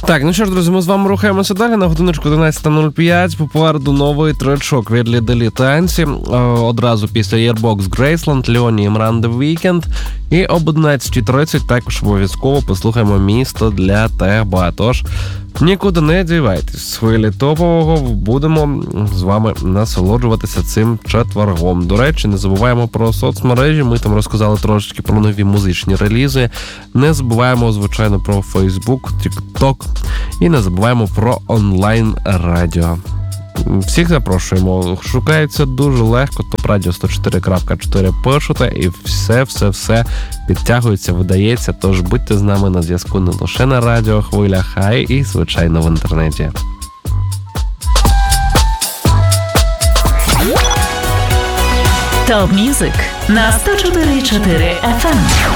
Так, ну що ж, друзі, ми з вами рухаємося далі. На годиночку 11:05. Попереду новий тречок від Ліделі Танці. Одразу після Yearbox Graceland, Леоні і Мранде Weekend. І об 11:30 також обов'язково послухаємо «Місто для тебе». Тож, нікуди не дівайтесь. З хвилі топового будемо з вами насолоджуватися цим четвергом. До речі, не забуваємо про соцмережі. Ми там розказали трошечки про нові музичні релізи. Не забуваємо, звичайно, про Facebook, TikTok. І не забуваємо про онлайн-радіо. Всіх запрошуємо. Шукається дуже легко. ТОП-радіо 104.4 пишете і все підтягується, видається. Тож будьте з нами на зв'язку не лише на радіохвилях, а й, звичайно, в інтернеті. Топ Мюзик на 104.4 FM.